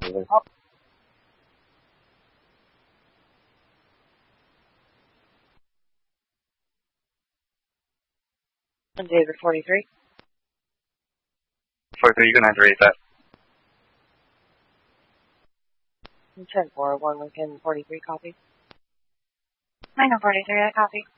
Oh. David 43. 43, you're going to have to raise that. 10-4, 1 Lincoln 43, copy. Lincoln 43, I copy.